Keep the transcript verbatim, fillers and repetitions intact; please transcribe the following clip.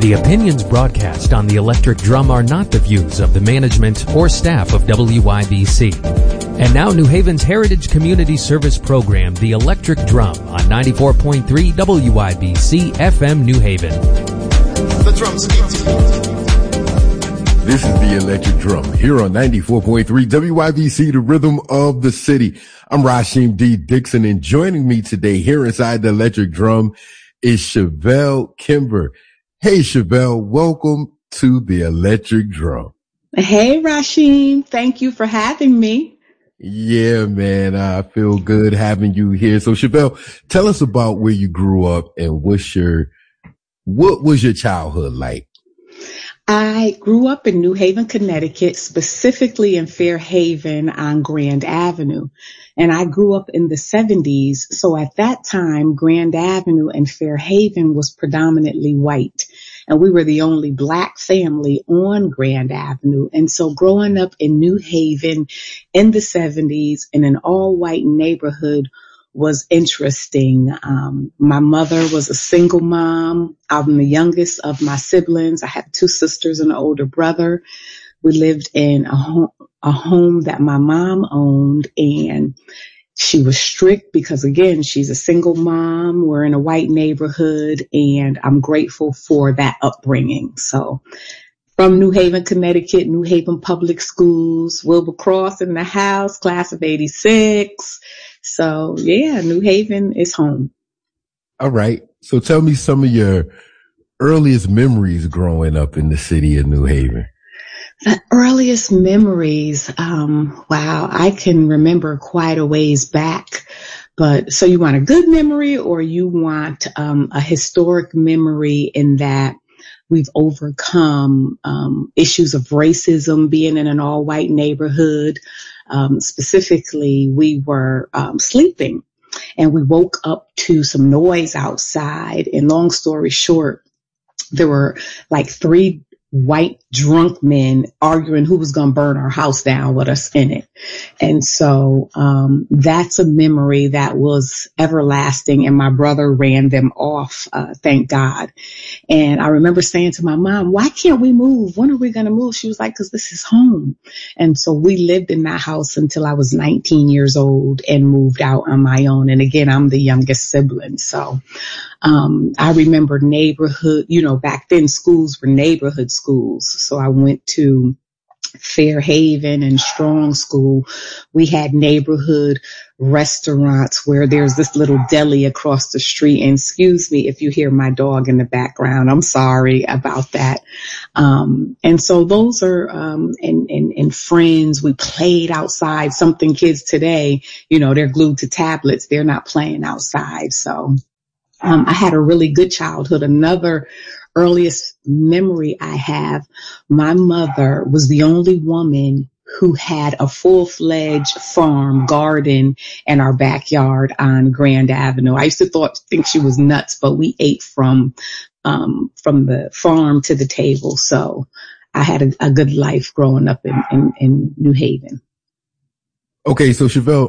The opinions broadcast on the Electric Drum are not the views of the management or staff of W Y B C. And now New Haven's Heritage Community Service program, The Electric Drum, on ninety-four point three W Y B C F M New Haven. The drums speak to you. This is The Electric Drum here on ninety-four point three W Y B C, the rhythm of the city. I'm Rasheem D. Dixon, and joining me today here inside The Electric Drum is Chevelle Kimber. Hey, Chevelle, welcome to The Electric Drum. Hey, Rasheem. Thank you for having me. Yeah, man, I feel good having you here. So, Chevelle, tell us about where you grew up and what's your, what was your childhood like? I grew up in New Haven, Connecticut, specifically in Fairhaven on Grand Avenue. And I grew up in the seventies. So at that time, Grand Avenue and Fairhaven was predominantly white. And we were the only black family on Grand Avenue. And so growing up in New Haven in the seventies in an all white neighborhood was interesting. Um, my mother was a single mom. I'm the youngest of my siblings. I have two sisters and an older brother. We lived in a home, a home that my mom owned, and she was strict because, again, she's a single mom. We're in a white neighborhood, and I'm grateful for that upbringing. So from New Haven, Connecticut, New Haven Public Schools, Wilbur Cross in the house, class of eighty-six. So, yeah, New Haven is home. All right. So tell me some of your earliest memories growing up in the city of New Haven. The earliest memories, um, wow, I can remember quite a ways back. But so you want a good memory, or you want um, a historic memory in that we've overcome um, issues of racism, being in an all-white neighborhood. Um, specifically, we were um, sleeping, and we woke up to some noise outside. And long story short, there were like three white drunk men arguing who was going to burn our house down with us in it. And so um that's a memory that was everlasting, and my brother ran them off, uh thank God. And I remember saying to my mom, why can't we move? When are we going to move? She was like, because this is home. And so we lived in that house until I was nineteen years old and moved out on my own. And again, I'm the youngest sibling. So um I remember neighborhood, you know, back then schools were neighborhood schools. So I went to Fairhaven and Strong School. We had neighborhood restaurants where there's this little deli across the street. And excuse me if you hear my dog in the background. I'm sorry about that. Um, and so those are, um, and, and, and friends, we played outside. Something kids today, you know, they're glued to tablets. They're not playing outside. So, um, I had a really good childhood. Another earliest memory I have, my mother was the only woman who had a full-fledged farm garden in our backyard on Grand Avenue. I used to thought, think she was nuts, but we ate from, um, from the farm to the table. So I had a, a good life growing up in, in, in New Haven. Okay. So Chevelle,